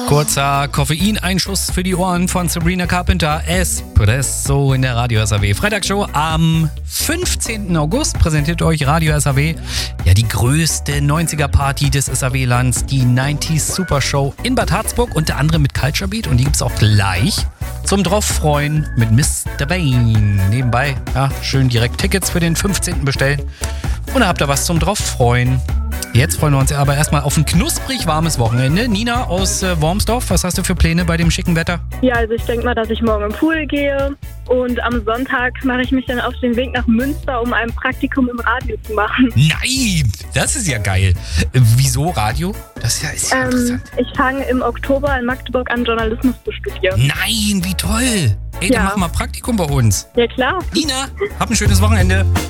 Kurzer Koffeineinschuss für die Ohren von Sabrina Carpenter. Espresso in der Radio SAW. Freitagsshow am 15. August präsentiert euch Radio SAW. Ja, die größte 90er-Party des SAW-Lands, die 90s Super Show in Bad Harzburg, unter anderem mit Culture Beat. Und die gibt's auch gleich zum Drauffreuen mit Mr. Bane. Nebenbei, ja, schön direkt Tickets für den 15. bestellen. Und da habt ihr was zum Drauffreuen. Jetzt freuen wir uns aber erstmal auf ein knusprig warmes Wochenende. Nina aus Wormsdorf, was hast du für Pläne bei dem schicken Wetter? Ja, also ich denke mal, dass ich morgen im Pool gehe und am Sonntag mache ich mich dann auf den Weg nach Münster, um ein Praktikum im Radio zu machen. Nein, das ist ja geil. Wieso Radio? Das ist ja interessant. Ich fange im Oktober in Magdeburg an, Journalismus zu studieren. Nein, wie toll. Ey, dann mach mal Praktikum bei uns. Ja, klar. Nina, hab ein schönes Wochenende.